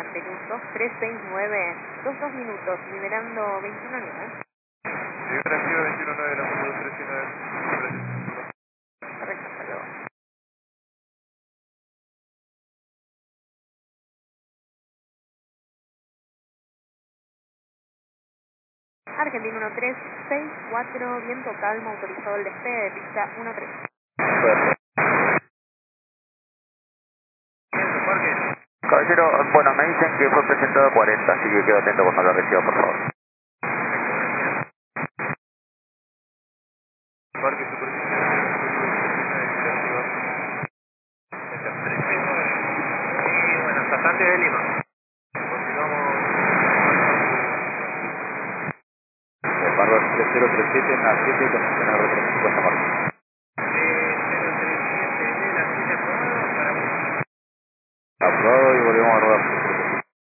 Antelus 2369, 22 minutos, liberando 21-9. Liberación 21-9, la foto 2369. Correcto, hasta luego. Argentina 1364, viento calmo, autorizado el despegue de pista 13. Caballero, bueno, me dicen que fue presentado a 40, así que quedo atento cuando lo reciba, por favor. Parque superficial. Y bueno, pasante de Lima. Continuamos. El barro 3037 en la 7 con el canal 350 marcos. 037 de la 7 aprobado para... Aprobado y volvemos a rodar.